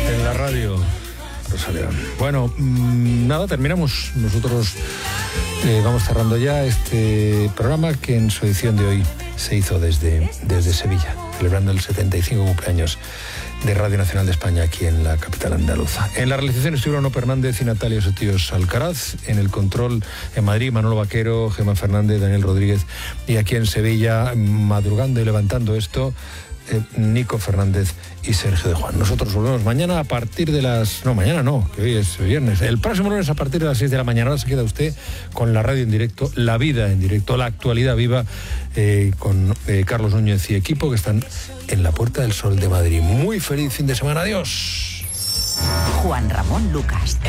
En la radio, Rosalía. Bueno, nada, terminamos. Nosotros vamos cerrando ya este programa que en su edición de hoy se hizo desde Sevilla, celebrando el 75 cumpleaños de Radio Nacional de España aquí en la capital andaluza. En la realización estuvieron Ono Fernández y Natalia Sotíos Alcaraz. En el control en Madrid, Manolo Vaquero, Gemma Fernández, Daniel Rodríguez. Y aquí en Sevilla, madrugando y levantando esto, Nico Fernández y Sergio de Juan. Nosotros volvemos mañana a partir de las... No, mañana no, que hoy es viernes. El próximo lunes a partir de las 6 de la mañana. Ahora se queda usted con la radio en directo, la vida en directo, la actualidad viva, con Carlos Núñez y equipo que están en la Puerta del Sol de Madrid. Muy feliz fin de semana. Adiós. Juan Ramón Lucas.